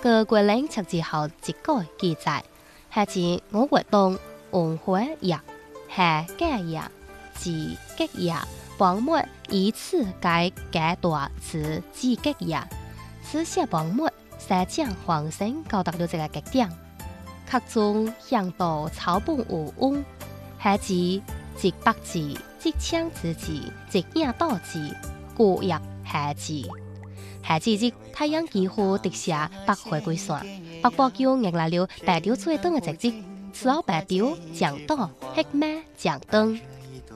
個國領測之後一改記載，係指我活動文化業係假業、自結業，幫末以此該階段之自結業，此些幫末社長黃生搞達到這個極點，各種向導草本無誤，係指即白字、即槍之字、即影刀字、古業係字。係指即太陽幾乎直射北回歸線，北部叫迎來了白條最長嘅直接，此後白條降島、黑馬降燈。